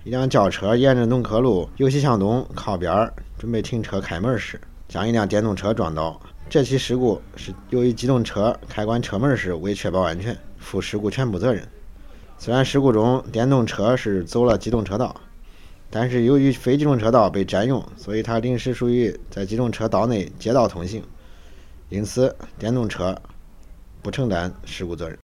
一辆轿车沿着农科路由西向东靠边，准备停车开门时，将一辆电动车撞倒。这起事故是由于机动车开关车门时未确保安全，负事故全部责任。虽然事故中电动车是走了机动车道，但是由于非机动车道被占用，所以它临时属于在机动车道内街道通行，因此电动车不承担事故责任。